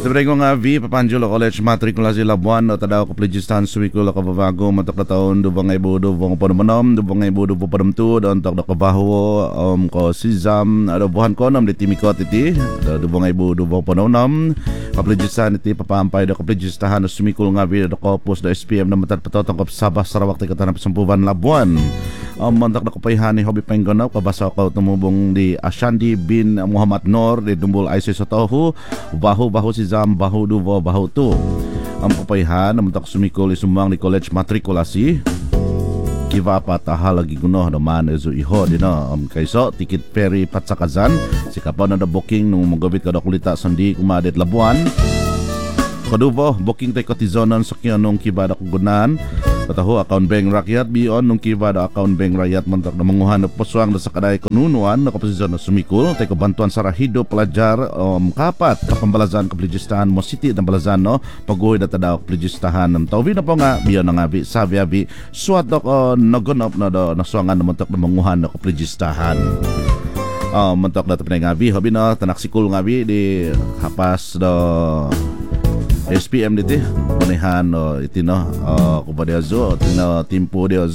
Sabi ko nga V, Papanjulo College Matriculasi Labuan o tadaw ko plegistan suwikula ka babago matak na taon dubang ay budo bong panamanam dubang ay budo po panamtu doon tak na kabaho ko sizam buhan ko nam di timikot iti dubang ay budo bong pananam kaplegistan iti papampay da kaplegistahan na sumikul nga V da kopos da SPM na matat patotong kap Sabah Sarawak ti katanap Sampuban Labuan mantak na kapayhani hobi penggonaw kabasa ko tumubong di Ashandi bin Muhammad Nor di Dumbul ISIS Sotohu bahu si Zam bahu duvo bahu tu ang kapayhan namuntak sumikol isumang ni college matrikulasi kiva pa taha lagi guno naman ezo iho di na kayso ticket ferry patsakazan si kapaw na booking nung magabit ka kulita sandi kumadet Labuan kaduvo booking tay kotizonan sakyan nung kiba da kugunan Pataho account bank rakyat biyon nung kiba da account bank rakyat mantak na manguhan na poswang na sa kaday kanunuan na kaposisyon na sumikul tay kabantuan sa rahido pelajar kapat kapambalazan kaplegistahan mo city ng balazan no paguhoy na tadaw kaplegistahan ng tawbi na po nga biyon na nga bi sabi abi suat dok nagunop na do naswangan na mantak na manguhan na kaplegistahan mantak na tapinay nga bi hobi no tanaksikul nga bi di hapas do SPM dito manehan iti no kumpanya zo tina timpo dia